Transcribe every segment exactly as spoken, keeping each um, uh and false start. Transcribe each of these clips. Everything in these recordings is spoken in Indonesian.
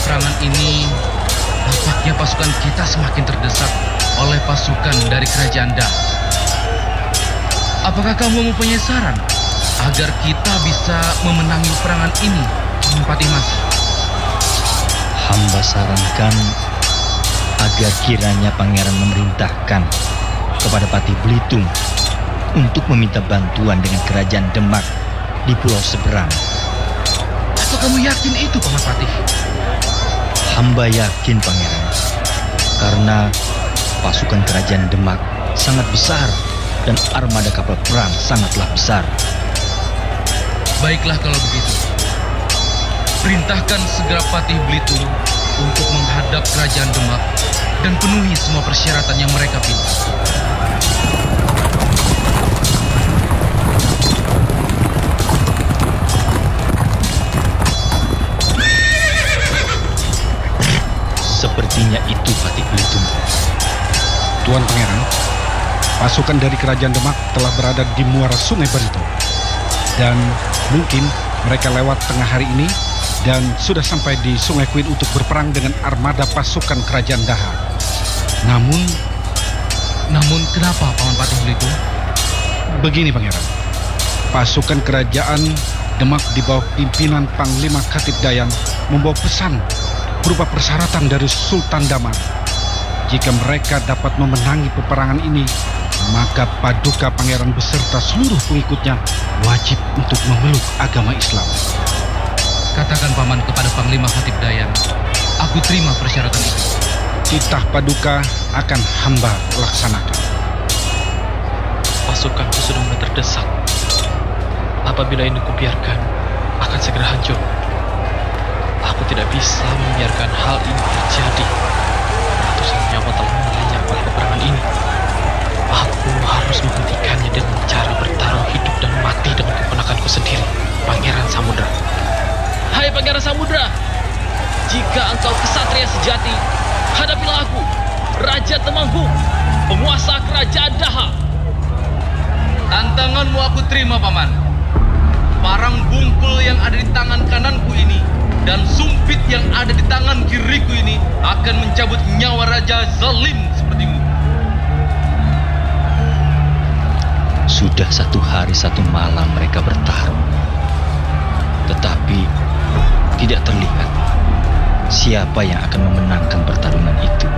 peperangan ini, nampaknya pasukan kita semakin terdesak oleh pasukan dari kerajaan Dah. Apakah kamu mempunyai saran agar kita bisa memenangi peperangan ini, Paman Patih Mas? Hamba sarankan agar kiranya pangeran memerintahkan kepada Patih Belitung untuk meminta bantuan dengan kerajaan Demak di pulau seberang. Atau kamu yakin itu, Paman Patih? Hamba yakin, Pangeran, karena pasukan kerajaan Demak sangat besar dan armada kapal perang sangatlah besar. Baiklah kalau begitu. Perintahkan segera Patih Belitung untuk menghadap kerajaan Demak dan penuhi semua persyaratan yang mereka pinta. Sepertinya itu Patih Belitung. Tuan Pangeran, pasukan dari kerajaan Demak telah berada di muara Sungai Bento. Dan mungkin mereka lewat tengah hari ini dan sudah sampai di Sungai Kuin untuk berperang dengan armada pasukan kerajaan Daha. Namun, Namun kenapa, Paman Patih Belitung? begini Pangeran, pasukan kerajaan Demak di bawah pimpinan Panglima Khatib Dayan membawa pesan berupa persyaratan dari Sultan Damar. Jika mereka dapat memenangi peperangan ini, maka Paduka Pangeran beserta seluruh pengikutnya wajib untuk memeluk agama Islam. Katakan Paman kepada Panglima Khatib Dayan, aku terima persyaratan itu. Titah Paduka akan hamba laksanakan. Pasukanku sudah mulai terdesak. Apabila ini kubiarkan, akan segera hancur. Aku tidak bisa membiarkan hal ini terjadi. Ratusan nyawa telah melayang pada peperangan ini. Aku harus menghentikannya dengan cara bertaruh hidup dan mati dengan keponakanku sendiri, Pangeran Samudra. Hai Pangeran Samudra, jika engkau kesatria sejati, hadapilah aku, Raja Temanggung, penguasa kerajaan Daha. Tantanganmu aku terima, Paman. Parang bungkul yang ada di tangan kananku ini dan sumpit yang ada di tangan kiriku ini akan mencabut nyawa Raja Zalim sepertimu. Sudah satu hari satu malam mereka bertarung, tetapi tidak terlihat siapa yang akan memenangkan pertarungan itu.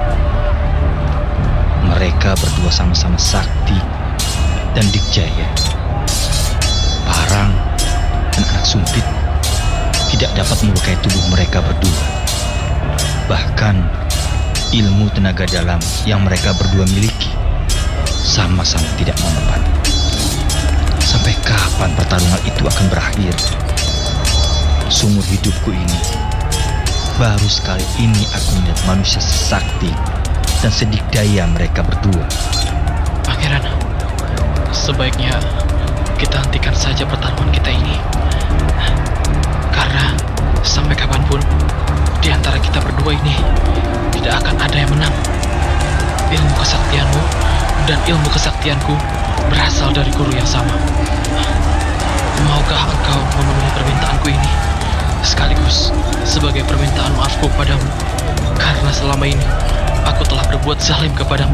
Mereka berdua sama-sama sakti dan dikjaya. Parang dan anak sumpit tidak dapat melukai tubuh mereka berdua. Bahkan ilmu tenaga dalam yang mereka berdua miliki sama-sama tidak mempan. Sampai kapan pertarungan itu akan berakhir? Seumur hidupku ini, baru sekali ini aku melihat manusia sesakti dan sedikdaya mereka berdua. Pangeran, sebaiknya kita hentikan saja pertarungan kita ini. Karena sampai kapanpun di antara kita berdua ini tidak akan ada yang menang. Ilmu kesaktianmu dan ilmu kesaktianku berasal dari guru yang sama. Maukah engkau memenuhi permintaanku ini? Sekaligus sebagai permintaan maafku padamu, karena selama ini aku telah berbuat zalim kepadamu.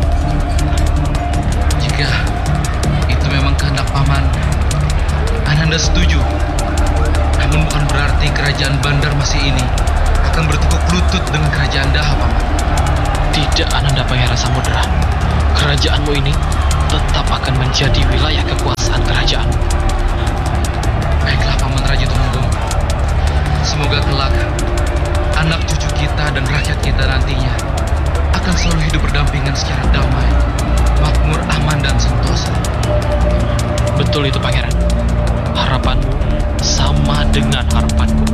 Jika itu memang kehendak Paman, Ananda setuju. Namun bukan berarti kerajaan Bandar Masih ini akan bertekuk lutut dengan kerajaan Daha, Paman. Tidak, Ananda Pangeran Samudra. Kerajaanmu ini tetap akan menjadi wilayah kekuasaan kerajaan. Baiklah, Paman Raja Tumenggung. Semoga kelak anak cucu kita dan rakyat kita nantinya akan selalu hidup berdampingan secara damai, makmur, aman, dan sentosa. Betul itu, Pangeran. Harapanmu sama dengan harapanku.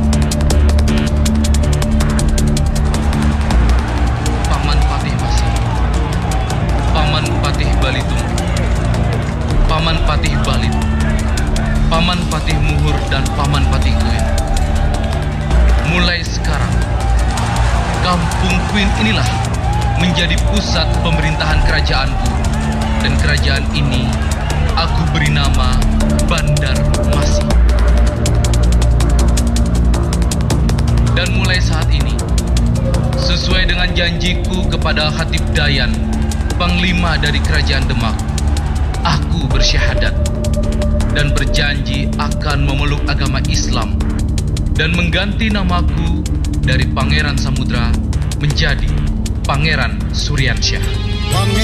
Paman Patih Masih, Paman Patih Balitung, Paman Patih Balit, Paman Patih Muhur, dan Paman Patih Kuin. Mulai sekarang, Kampung Kuin inilah menjadi pusat pemerintahan kerajaanku. Dan kerajaan ini aku beri nama Bandar Masih. Dan mulai saat ini, janjiku kepada Khatib Dayan, Panglima dari Kerajaan Demak, aku bersyahadat dan berjanji akan memeluk agama Islam dan mengganti namaku dari Pangeran Samudra menjadi Pangeran Suryansyah.